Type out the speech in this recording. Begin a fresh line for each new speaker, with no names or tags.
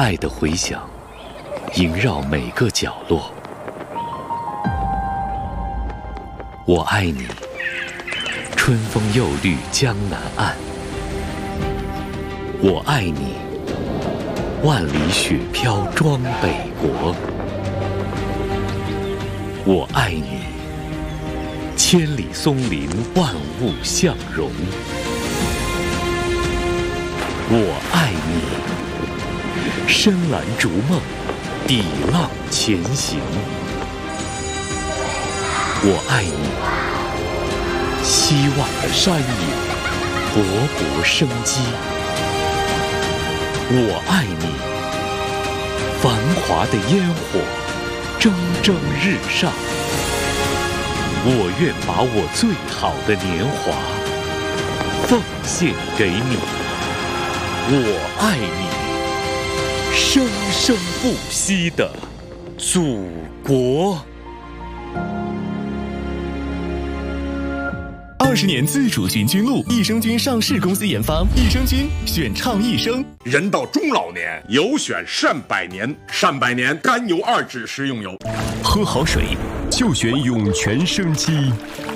爱的回响萦绕每个角落。我爱你，春风又绿江南岸。我爱你，万里雪飘装北国。我爱你，千里松林万物相融。我爱你，深蓝逐梦，抵浪前行。我爱你，希望的山野勃勃生机。我爱你，繁华的烟火蒸蒸日上。我愿把我最好的年华奉献给你。我爱你，生生不息的祖国。
20年自主菌菌露，益生菌上市公司研发，益生菌选倡益生。
人到中老年，有选善百年，善百年甘油2酯食用油。
喝好水就选涌泉生机。